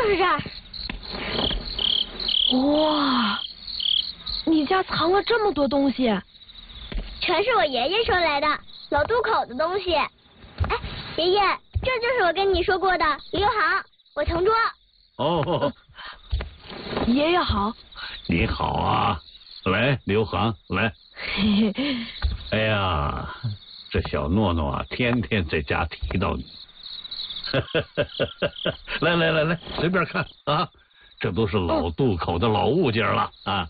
就是这儿。 哇，你家藏了这么多东西？ 全是我爷爷收来的老渡口的东西。哎，爷爷，这就是我跟你说过的李好，我同桌。 哦， 爷爷好。 你好啊，来，刘航，来。哎呀，这小诺诺啊，天天在家提到你。来，随便看啊，这都是老渡口的老物件了啊。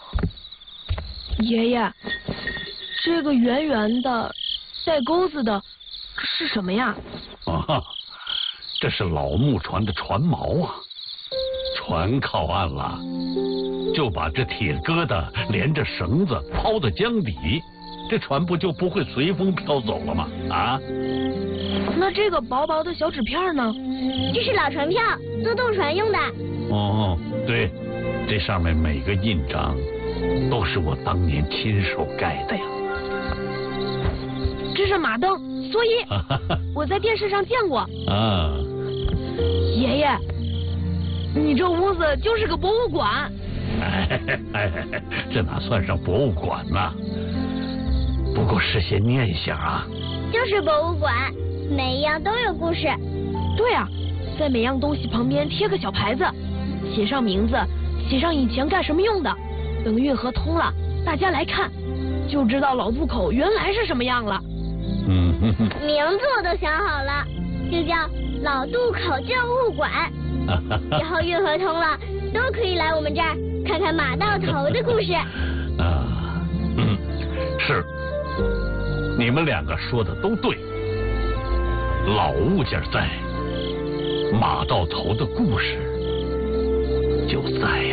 爷爷，这个圆圆的、带钩子的，这是什么呀？ 啊，这是老木船的船锚啊。船靠岸了，就把这铁疙瘩连着绳子抛到江底，这船不就不会随风飘走了吗？啊？ 那这个薄薄的小纸片呢？ 这是老船票，坐渡船用的。 哦，对，这上面每个印章都是我当年亲手盖的呀。 这是马镫、蓑衣，我在电视上见过。 啊， 爷爷，你这屋子就是个博物馆。 这哪算上博物馆呢？不过是些念想啊。 就是博物馆，每一样都有故事。 对啊，在每样东西旁边贴个小牌子，写上名字，写上以前干什么用的。等运河通了，大家来看，就知道老渡口原来是什么样了。 名字我都想好了，就叫老渡口旧物馆。以后运河通了，都可以来我们这儿看看马到头的故事。 是，你们两个说的都对，老物件在，马到头的故事就在呀。